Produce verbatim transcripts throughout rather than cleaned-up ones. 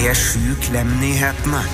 P sju Klem-nyhetene.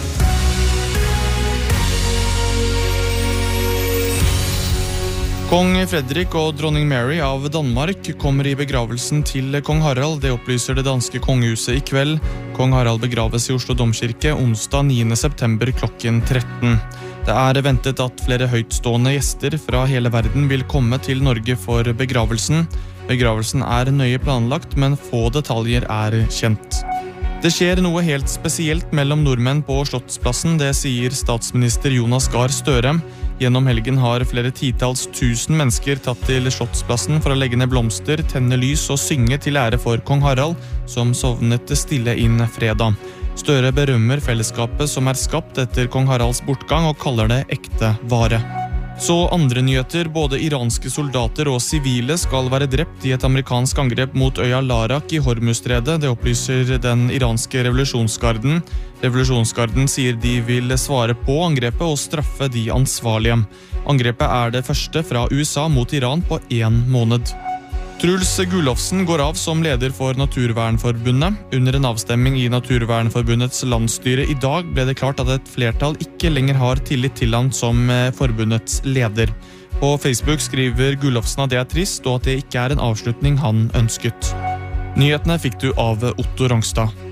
Kong Fredrik og dronning Mary av Danmark kommer i begravelsen til kong Harald. Det opplyser det danske kongehuset i kveld. Kong Harald begraves i Oslo Domkirke onsdag niende september klokken tretten. Det er ventet at flere høytstående gjester fra hele verden vil komme til Norge for begravelsen. Begravelsen er nøye planlagt, men få detaljer er kjent. Det skjer noe helt spesielt mellom nordmenn på Slottsplassen, det sier statsminister Jonas Gahr Støre. Gjennom helgen har flere titals tusen mennesker tatt til Slottsplassen for å legge ned blomster, tenne lys og synge til ære for kong Harald, som sovnet stille inn fredag. Støre berømmer fellesskapet som er skapt etter kong Haralds bortgang og kaller det ekte vare. Så andre nyheter, både iranske soldater og sivile skal være drept i et amerikansk angrep mot øya Larak i Hormuzstredet. Det opplyser den iranske revolusjonsgarden. Revolusjonsgarden sier de vil svare på angrepet og straffe de ansvarlige. Angrepet er det første fra U S A mot Iran på en måned. Truls Gulofsen går av som leder for Naturvernforbundet. Under en avstemming i Naturvernforbundets landsstyre i dag ble det klart at et flertall ikke lenger har tillit til han som forbundets leder. På Facebook skriver Gulofsen at det er trist og at det ikke er en avslutning han ønsket. Nyhetene fikk du av Otto Rangstad.